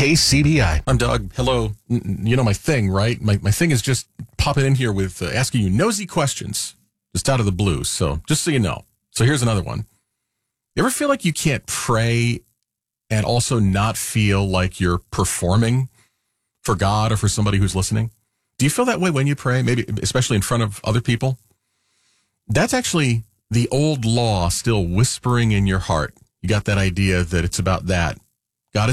KCBI. I'm Doug. Hello. You know my thing, right? My thing is just popping in here with asking you nosy questions just out of the blue. So just so you know. So here's another one. You ever feel like you can't pray and also not feel like you're performing for God or for somebody who's listening? Do you feel that way when you pray, maybe especially in front of other people? That's actually the old law still whispering in your heart. You got that idea that it's about that.